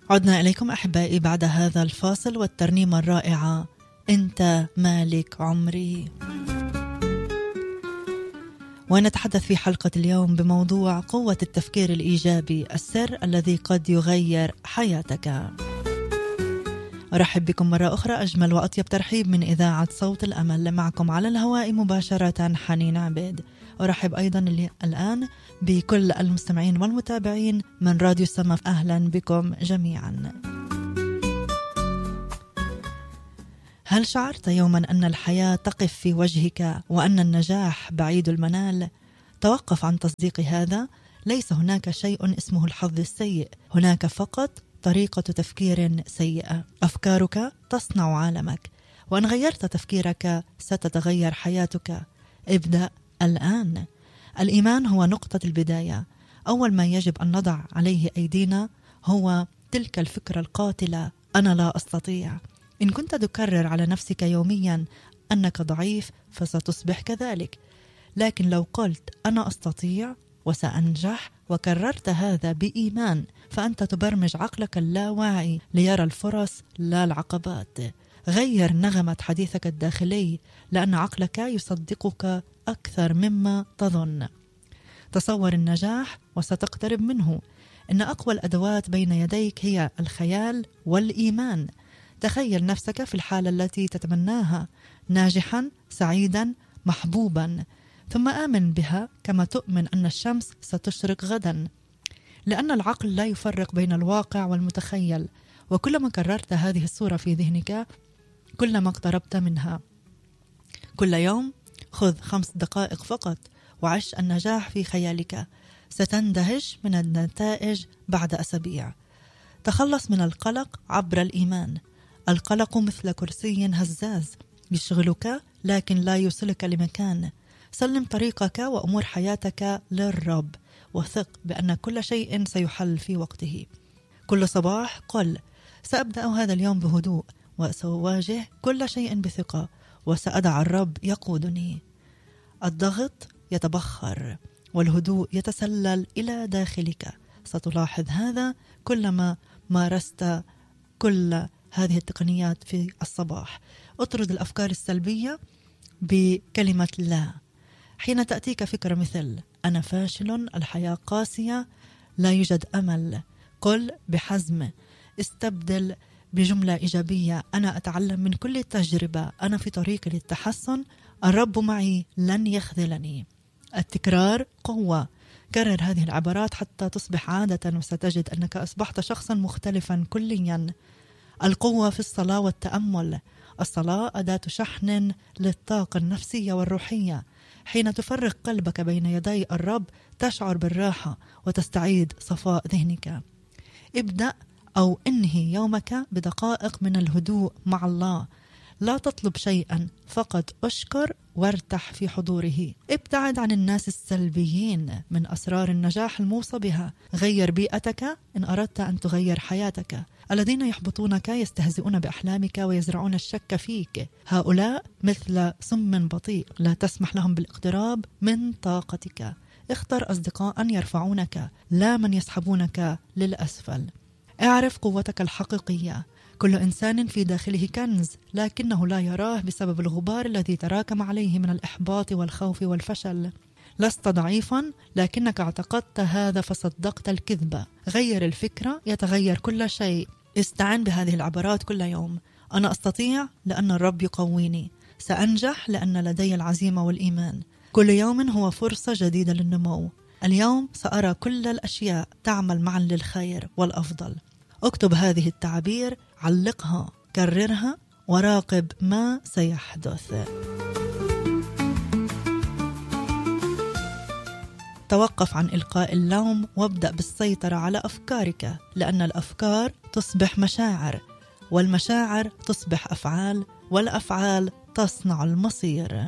عدنا إليكم أحبائي بعد هذا الفاصل والترنيمة الرائعة أنت مالك عمري. ونتحدث في حلقة اليوم بموضوع قوة التفكير الإيجابي، السر الذي قد يغير حياتك. أرحب بكم مرة أخرى، أجمل وأطيب ترحيب من إذاعة صوت الأمل. معكم على الهواء مباشرة حنين عبيد. أرحب أيضا الآن بكل المستمعين والمتابعين من راديو السما. أهلا بكم جميعا. هل شعرت يوما أن الحياة تقف في وجهك وأن النجاح بعيد المنال؟ توقف عن تصديق هذا. ليس هناك شيء اسمه الحظ السيء، هناك فقط طريقة تفكير سيئة. أفكارك تصنع عالمك، وإن غيرت تفكيرك ستتغير حياتك. ابدأ الآن. الإيمان هو نقطة البداية. أول ما يجب أن نضع عليه أيدينا هو تلك الفكرة القاتلة: أنا لا أستطيع. إن كنت تكرر على نفسك يوميا أنك ضعيف فستصبح كذلك، لكن لو قلت أنا أستطيع وسأنجح وكررت هذا بإيمان فأنت تبرمج عقلك اللاواعي ليرى الفرص لا العقبات. غير نغمة حديثك الداخلي لأن عقلك يصدقك أكثر مما تظن. تصور النجاح وستقترب منه. إن أقوى الأدوات بين يديك هي الخيال والإيمان. تخيل نفسك في الحالة التي تتمناها، ناجحا سعيدا محبوبا، ثم آمن بها كما تؤمن أن الشمس ستشرق غدا، لأن العقل لا يفرق بين الواقع والمتخيل. وكلما كررت هذه الصورة في ذهنك كلما اقتربت منها. كل يوم خذ 5 دقائق فقط وعش النجاح في خيالك. ستندهش من النتائج بعد أسابيع. تخلص من القلق عبر الإيمان. القلق مثل كرسي هزاز يشغلك لكن لا يوصلك لمكان. سلم طريقك وأمور حياتك للرب، وثق بأن كل شيء سيحل في وقته. كل صباح قل: سأبدأ هذا اليوم بهدوء، وسأواجه كل شيء بثقة، وسأدع الرب يقودني. الضغط يتبخر والهدوء يتسلل إلى داخلك. ستلاحظ هذا كلما مارست كل هذه التقنيات في الصباح. اطرد الأفكار السلبية بكلمة لا. حين تأتيك فكرة مثل أنا فاشل، الحياة قاسية، لا يوجد أمل، قل بحزم. استبدل بجملة إيجابية: أنا أتعلم من كل تجربة، أنا في طريقي للتحسن، الرب معي لن يخذلني. التكرار قوة. كرر هذه العبارات حتى تصبح عادة، وستجد أنك أصبحت شخصا مختلفا كليا. القوة في الصلاة والتأمل. الصلاة أداة شحن للطاقة النفسية والروحية. حين تفرغ قلبك بين يدي الرب تشعر بالراحة وتستعيد صفاء ذهنك. ابدأ أو انهي يومك بدقائق من الهدوء مع الله. لا تطلب شيئا، فقط أشكر وارتاح في حضوره. ابتعد عن الناس السلبيين. من أسرار النجاح الموصى بها. غير بيئتك إن أردت أن تغير حياتك. الذين يحبطونك يستهزئون بأحلامك ويزرعون الشك فيك. هؤلاء مثل سم بطيء، لا تسمح لهم بالاقتراب من طاقتك. اختر أصدقاء يرفعونك لا من يسحبونك للأسفل. اعرف قوتك الحقيقية. كل إنسان في داخله كنز لكنه لا يراه بسبب الغبار الذي تراكم عليه من الإحباط والخوف والفشل. لست ضعيفا لكنك اعتقدت هذا فصدقت الكذبة. غير الفكرة يتغير كل شيء. استعن بهذه العبارات كل يوم: أنا أستطيع لأن الرب يقويني، سأنجح لأن لدي العزيمة والإيمان. كل يوم هو فرصة جديدة للنمو. اليوم سأرى كل الأشياء تعمل معا للخير والأفضل. اكتب هذه التعابير، علقها، كررها، وراقب ما سيحدث. توقف عن إلقاء اللوم وابدأ بالسيطرة على أفكارك، لأن الأفكار تصبح مشاعر، والمشاعر تصبح أفعال، والأفعال تصنع المصير.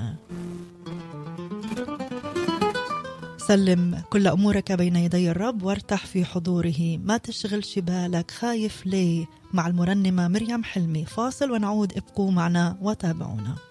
سلم كل أمورك بين يدي الرب وارتاح في حضوره. ما تشغلش بالك خايف ليه. مع المرنمة مريم حلمي. فاصل ونعود، ابقوا معنا وتابعونا.